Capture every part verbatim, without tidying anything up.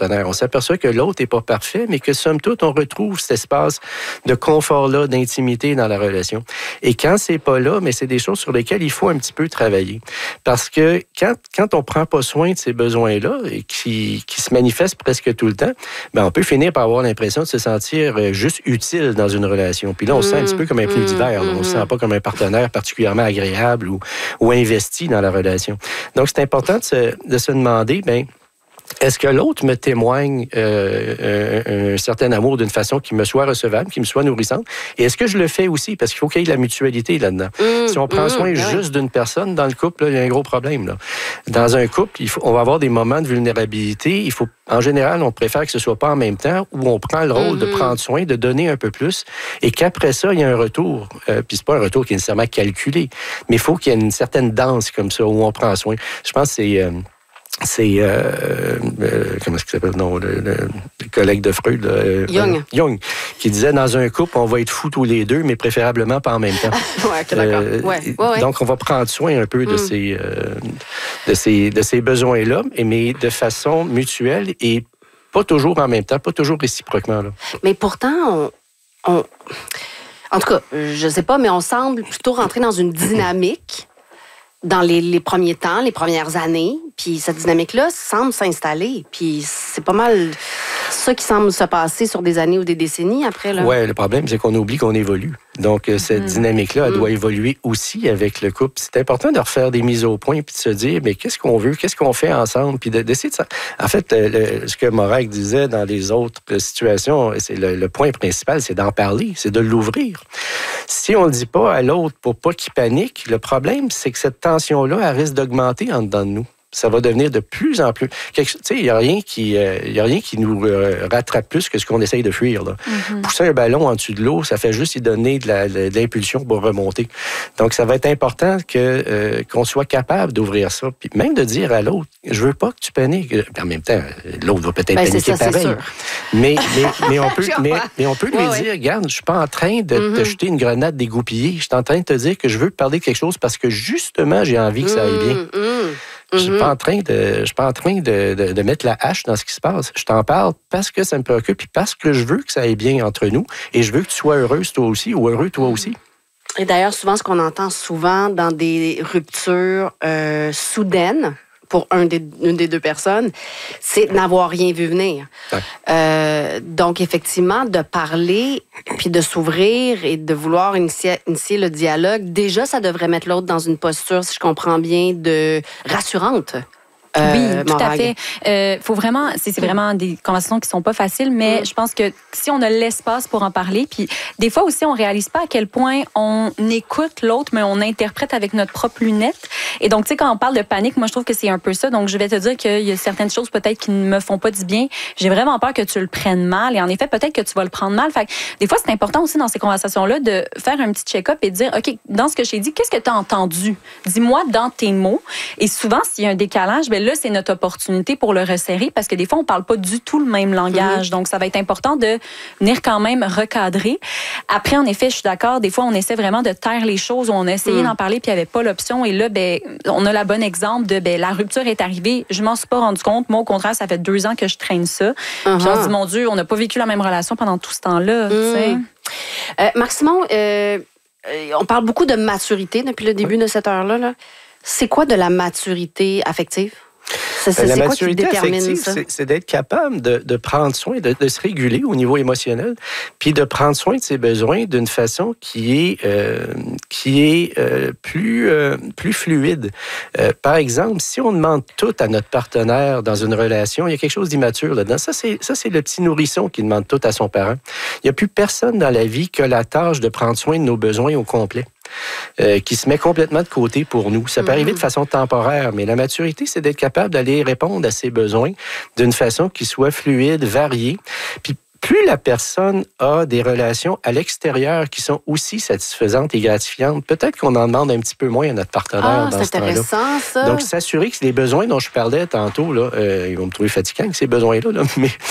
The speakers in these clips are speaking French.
partenaire. On s'aperçoit que l'autre n'est pas parfait, mais que somme toute, on retrouve cet espace de confort-là, d'intimité dans la relation. Et quand c'est pas là, mais c'est des choses sur lesquelles il faut un petit peu travailler. Parce que quand, quand on prend pas soin de ces besoins-là, et qui, qui se manifestent presque tout le temps, ben on peut finir par avoir l'impression de se sentir juste utile dans une relation. Puis là, on se sent un petit peu comme un pneu d'hiver. On ne se sent pas comme un partenaire particulièrement agréable ou, ou investi dans la relation. Donc, c'est important de se, de se demander, bien, est-ce que l'autre me témoigne euh, un, un certain amour d'une façon qui me soit recevable, qui me soit nourrissante? Et est-ce que je le fais aussi? Parce qu'il faut qu'il y ait de la mutualité là-dedans. Mmh, si on prend mmh, soin ouais. juste d'une personne, dans le couple, là, il y a un gros problème. Là. Dans un couple, il faut, on va avoir des moments de vulnérabilité. Il faut, en général, on préfère que ce ne soit pas en même temps où on prend le rôle mmh. de prendre soin, de donner un peu plus, et qu'après ça, il y a un retour. Euh, puis c'est pas un retour qui est nécessairement calculé, mais il faut qu'il y ait une certaine danse comme ça où on prend soin. Je pense que c'est... Euh, C'est, euh, euh, comment est-ce qu'il s'appelle? Non, le, le, le collègue de Freud. Là, Jung. Euh, Jung, qui disait, dans un couple, on va être fous tous les deux, mais préférablement pas en même temps. ouais, okay, d'accord. Euh, ouais, ouais, ouais. Donc, on va prendre soin un peu de, mm. ces, euh, de, ces, de ces besoins-là, mais de façon mutuelle et pas toujours en même temps, pas toujours réciproquement. Là. Mais pourtant, on, on... En tout cas, je sais pas, mais on semble plutôt rentrer dans une dynamique dans les, les premiers temps, les premières années, puis cette dynamique-là semble s'installer, puis c'est pas mal ça qui semble se passer sur des années ou des décennies après. Oui, le problème, c'est qu'on oublie qu'on évolue. Donc, mm-hmm. cette dynamique-là, elle mm-hmm. doit évoluer aussi avec le couple. C'est important de refaire des mises au point, puis de se dire, mais qu'est-ce qu'on veut, qu'est-ce qu'on fait ensemble, puis d'essayer de ça. En fait, le, ce que Morag disait dans les autres situations, c'est le, le point principal, c'est d'en parler, c'est de l'ouvrir. Si on ne le dit pas à l'autre pour pas qu'il panique, le problème, c'est que cette tension-là, elle risque d'augmenter en dedans de nous. Ça va devenir de plus en plus... Tu sais, il n'y a rien qui euh, y a rien qui nous euh, rattrape plus que ce qu'on essaye de fuir. Là. Mm-hmm. Pousser un ballon en dessous de l'eau, ça fait juste y donner de, la, de l'impulsion pour remonter. Donc, ça va être important que, euh, qu'on soit capable d'ouvrir ça. Puis même de dire à l'autre, je veux pas que tu paniques. En même temps, l'autre va peut-être ben, paniquer ça, pareil. Mais, mais, mais on peut, mais, mais on peut lui ouais, dire, ouais. regarde, je suis pas en train de mm-hmm. te jeter une grenade dégoupillée. Je suis en train de te dire que je veux te parler de quelque chose parce que justement, j'ai envie que ça aille bien. Mm-hmm. Je ne suis pas en train, de, je suis pas en train de, de, de mettre la hache dans ce qui se passe. Je t'en parle parce que ça me préoccupe et parce que je veux que ça aille bien entre nous et je veux que tu sois heureuse toi aussi ou heureux toi aussi. Et d'ailleurs, souvent, ce qu'on entend souvent dans des ruptures euh, soudaines, pour un des, une des deux personnes, c'est de n'avoir rien vu venir. Ouais. Euh, donc, effectivement, de parler, puis de s'ouvrir et de vouloir initier, initier le dialogue, déjà, ça devrait mettre l'autre dans une posture, si je comprends bien, de rassurante. Euh, oui, tout à fait. Il euh, faut vraiment, c'est, c'est vraiment des conversations qui sont pas faciles, mais mm. je pense que si on a l'espace pour en parler, puis des fois aussi on réalise pas à quel point on écoute l'autre, mais on interprète avec notre propre lunette. Et donc, tu sais, quand on parle de panique, moi je trouve que c'est un peu ça. Donc, je vais te dire qu'il y a certaines choses peut-être qui ne me font pas du bien. J'ai vraiment peur que tu le prennes mal. Et en effet, peut-être que tu vas le prendre mal. Fait que des fois, c'est important aussi dans ces conversations-là de faire un petit check-up et de dire, OK, dans ce que j'ai dit, qu'est-ce que tu as entendu? Dis-moi dans tes mots. Et souvent, s'il y a un décalage, bien là, c'est notre opportunité pour le resserrer parce que des fois, on parle pas du tout le même langage. Mm-hmm. Donc, ça va être important de venir quand même recadrer. Après, en effet, je suis d'accord, des fois, on essaie vraiment de taire les choses, on a essayé mm. d'en parler puis il n'y avait pas l'option. Et là, ben, on a le bon exemple de ben, la rupture est arrivée, je m'en suis pas rendu compte. Moi, au contraire, ça fait deux ans que je traîne ça. Uh-huh. Puis on se dit, mon Dieu, on n'a pas vécu la même relation pendant tout ce temps-là. Mm. Euh, Max-Simon, euh, on parle beaucoup de maturité depuis le début de cette heure-là. Là. C'est quoi de la maturité affective? C'est, c'est, la c'est maturité quoi qui détermine affective, ça? C'est, c'est d'être capable de, de prendre soin, de, de se réguler au niveau émotionnel, puis de prendre soin de ses besoins d'une façon qui est, euh, qui est euh, plus, euh, plus fluide. Euh, par exemple, si on demande tout à notre partenaire dans une relation, il y a quelque chose d'immature là-dedans. Ça, c'est, ça, c'est le petit nourrisson qui demande tout à son parent. Il n'y a plus personne dans la vie qui a la tâche de prendre soin de nos besoins au complet. Euh, qui se met complètement de côté pour nous. Ça peut arriver de façon temporaire, mais la maturité, c'est d'être capable d'aller répondre à ses besoins d'une façon qui soit fluide, variée. Puis plus la personne a des relations à l'extérieur qui sont aussi satisfaisantes et gratifiantes, peut-être qu'on en demande un petit peu moins à notre partenaire ah, dans c'est ce temps-là. intéressant, ça. Donc, s'assurer que les besoins dont je parlais tantôt, là, euh, ils vont me trouver fatigant avec ces besoins-là, là, mais,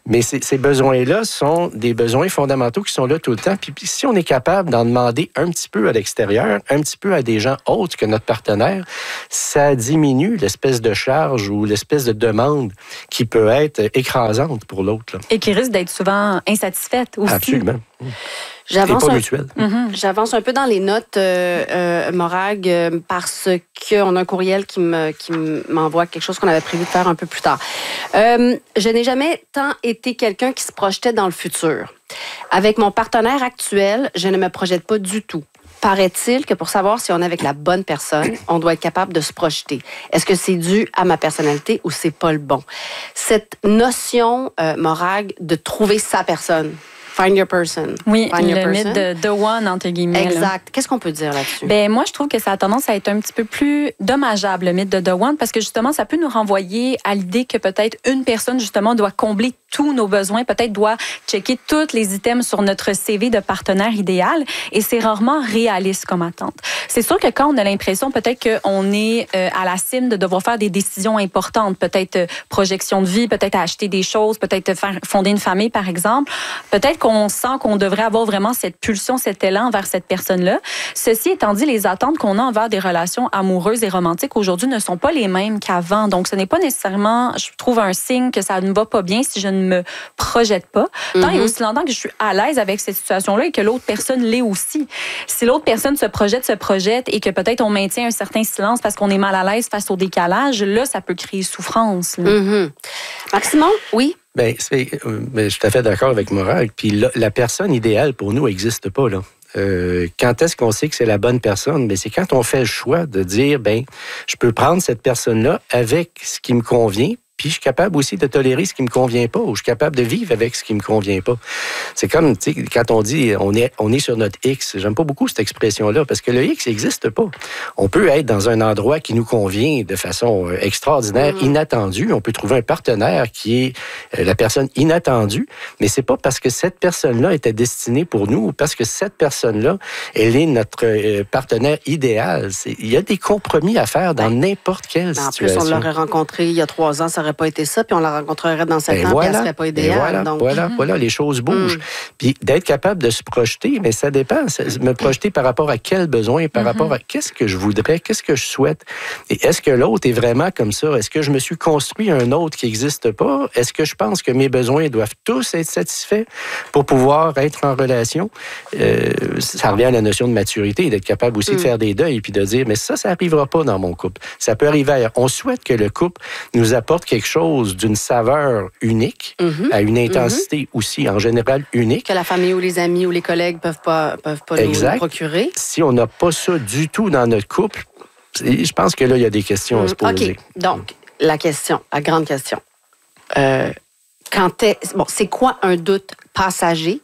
Mais ces, ces besoins-là sont des besoins fondamentaux qui sont là tout le temps. Puis, puis si on est capable d'en demander un petit peu à l'extérieur, un petit peu à des gens autres que notre partenaire, ça diminue l'espèce de charge ou l'espèce de demande qui peut être écrasante pour l'autre. Là. Et qui risque d'être souvent insatisfaite aussi. Absolument. J'avance pas un, mutuel. Mm-hmm. J'avance un peu dans les notes, euh, euh, Morag, euh, parce qu'on a un courriel qui, me, qui m'envoie quelque chose qu'on avait prévu de faire un peu plus tard. Euh, je n'ai jamais tant été quelqu'un qui se projetait dans le futur. Avec mon partenaire actuel, je ne me projette pas du tout. Paraît-il que pour savoir si on est avec la bonne personne, on doit être capable de se projeter. Est-ce que c'est dû à ma personnalité ou c'est pas le bon? Cette notion, euh, Morag, de trouver sa personne. Find your person. Oui, Find le mythe de the one, entre guillemets. Exact. Là. Qu'est-ce qu'on peut dire là-dessus? Ben moi, je trouve que ça a tendance à être un petit peu plus dommageable, le mythe de the one, parce que justement, ça peut nous renvoyer à l'idée que peut-être une personne, justement, doit combler tous nos besoins, peut-être doit checker tous les items sur notre C V de partenaire idéal, et c'est rarement réaliste comme attente. C'est sûr que quand on a l'impression peut-être qu'on est euh, à la cime de devoir faire des décisions importantes, peut-être euh, projection de vie, peut-être acheter des choses, peut-être faire fonder une famille, par exemple, peut-être qu'on sent qu'on devrait avoir vraiment cette pulsion, cet élan vers cette personne-là. Ceci étant dit, les attentes qu'on a envers des relations amoureuses et romantiques aujourd'hui ne sont pas les mêmes qu'avant. Donc, ce n'est pas nécessairement, je trouve, un signe que ça ne va pas bien si je ne me projette pas. Tant mm-hmm. et aussi longtemps que je suis à l'aise avec cette situation-là et que l'autre personne l'est aussi. Si l'autre personne se projette, se projette et que peut-être on maintient un certain silence parce qu'on est mal à l'aise face au décalage, là, ça peut créer souffrance. Mm-hmm. Maximum, oui? Bien, c'est, ben, je suis tout à fait d'accord avec Morag. Puis la, la personne idéale pour nous n'existe pas, là. Euh, quand est-ce qu'on sait que c'est la bonne personne? Bien, c'est quand on fait le choix de dire, ben, je peux prendre cette personne-là avec ce qui me convient, puis je suis capable aussi de tolérer ce qui me convient pas, ou je suis capable de vivre avec ce qui me convient pas. C'est comme, tu sais, quand on dit on est, on est sur notre X, j'aime pas beaucoup cette expression-là, parce que le X n'existe pas. On peut être dans un endroit qui nous convient de façon extraordinaire, mmh. inattendue. On peut trouver un partenaire qui est la personne inattendue, mais c'est pas parce que cette personne-là était destinée pour nous, ou parce que cette personne-là, elle est notre partenaire idéal. C'est, il y a des compromis à faire dans ben, n'importe quelle ben situation. En plus, on l'aurait rencontré il y a trois ans, ça n'aurait pas été ça, puis on la rencontrerait dans sept ben ans, voilà, puis elle serait pas idéale. Voilà, donc... voilà, mm-hmm. voilà, les choses bougent. Mm. Puis d'être capable de se projeter, mais ça dépend. Me projeter par rapport à quel besoin, par mm-hmm. rapport à qu'est-ce que je voudrais, qu'est-ce que je souhaite. Et est-ce que l'autre est vraiment comme ça? Est-ce que je me suis construit un autre qui n'existe pas? Est-ce que je pense que mes besoins doivent tous être satisfaits pour pouvoir être en relation? Euh, ça revient à la notion de maturité, d'être capable aussi mm. de faire des deuils, puis de dire, mais ça, ça n'arrivera pas dans mon couple. Ça peut arriver ailleurs. On souhaite que le couple nous apporte quelque chose d'une saveur unique, mm-hmm. à une intensité mm-hmm. aussi, en général, unique. Que la famille ou les amis ou les collègues ne peuvent pas, peuvent pas nous procurer. Si on n'a pas ça du tout dans notre couple, je pense que là, il y a des questions mm. à se poser. OK. Donc, la question, la grande question. Euh, quand est, bon, c'est quoi un doute passager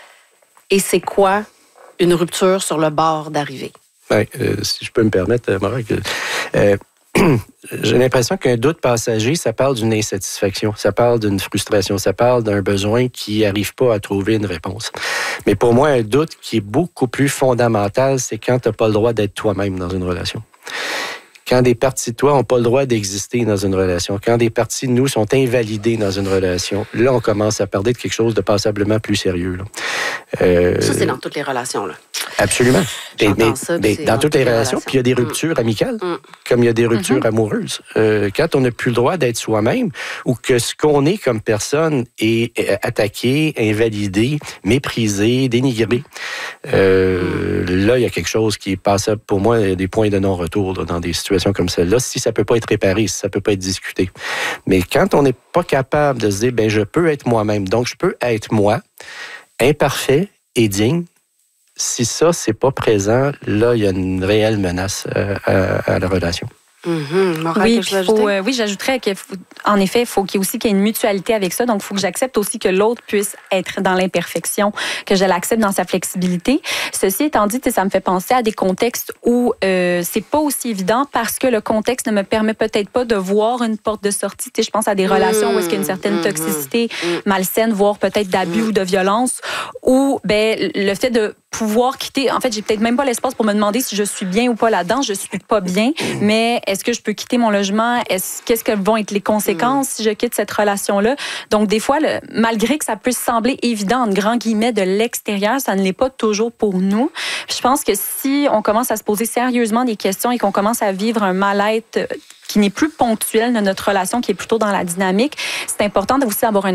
et c'est quoi une rupture sur le bord d'arrivée? Ben, euh, si je peux me permettre, Morag, euh, j'ai l'impression qu'un doute passager, ça parle d'une insatisfaction, ça parle d'une frustration, ça parle d'un besoin qui n'arrive pas à trouver une réponse. Mais pour moi, un doute qui est beaucoup plus fondamental, c'est quand tu n'as pas le droit d'être toi-même dans une relation. Quand des parties de toi n'ont pas le droit d'exister dans une relation, quand des parties de nous sont invalidées dans une relation, là, on commence à parler de quelque chose de passablement plus sérieux. Là. Euh... Ça, c'est dans toutes les relations, là. Absolument. Et, mais, ça, mais dans toutes les relations, puis il y a des ruptures mmh. amicales, mmh. comme il y a des ruptures mmh. amoureuses. Euh, quand on n'a plus le droit d'être soi-même, ou que ce qu'on est comme personne est attaqué, invalidé, méprisé, dénigré, euh, mmh. là, il y a quelque chose qui est passable, pour moi, des points de non-retour là, dans des situations comme celle-là, si ça ne peut pas être réparé, si ça ne peut pas être discuté. Mais quand on n'est pas capable de se dire, ben je peux être moi-même, donc je peux être moi, imparfait et digne, si ça, c'est pas présent, là, il y a une réelle menace euh, à, à la relation. Mm-hmm. Morag, oui, faut, euh, oui, j'ajouterais qu'en effet, il faut qu'il y ait aussi qu'il y ait une mutualité avec ça. Donc, il faut que j'accepte aussi que l'autre puisse être dans l'imperfection, que je l'accepte dans sa flexibilité. Ceci étant dit, ça me fait penser à des contextes où euh, c'est pas aussi évident parce que le contexte ne me permet peut-être pas de voir une porte de sortie. Je pense à des relations mmh, où est-ce qu'il y a une certaine mmh, toxicité mmh. malsaine, voire peut-être d'abus mmh. ou de violence, ou ben le fait de pouvoir quitter. En fait, j'ai peut-être même pas l'espace pour me demander si je suis bien ou pas là-dedans. Je suis pas bien, mais est-ce que je peux quitter mon logement? Est-ce, qu'est-ce que vont être les conséquences si je quitte cette relation-là? Donc, des fois, le, malgré que ça peut sembler évident, en grand guillemets, de l'extérieur, ça ne l'est pas toujours pour nous. Je pense que si on commence à se poser sérieusement des questions et qu'on commence à vivre un mal-être qui n'est plus ponctuel de notre relation, qui est plutôt dans la dynamique, c'est important aussi d'avoir un